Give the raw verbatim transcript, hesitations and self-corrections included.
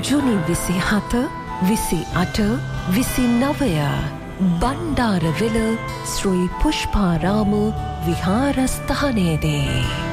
ජුනි විසි හත විසි අට විසි නවය බණ්ඩාරවෙල ශ්‍රී පුෂ්පාරාම විහාරස්ථානයේදී